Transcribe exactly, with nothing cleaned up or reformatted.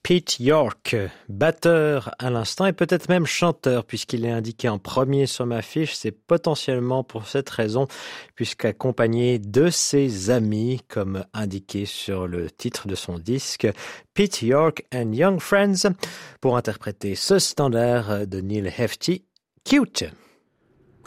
Pete York, batteur à l'instant et peut-être même chanteur puisqu'il est indiqué en premier sur ma fiche. C'est potentiellement pour cette raison puisqu'accompagné de ses amis comme indiqué sur le titre de son disque, Pete York and Young Friends, pour interpréter ce standard de Neil Hefti, Cute.